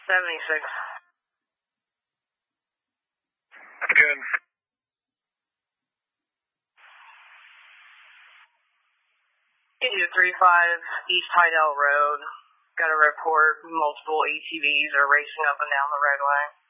76. Good. India 35 East Hydell Road. Got a report multiple ATVs are racing up and down the roadway.